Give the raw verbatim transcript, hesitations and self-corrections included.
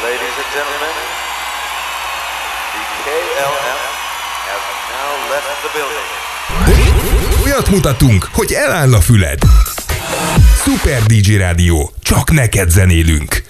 Ladies and gentlemen, the K L M has now left the building. Olyat mutatunk, hogy eláll a füled. Szuper dé dzsé Rádió, csak neked zenélünk.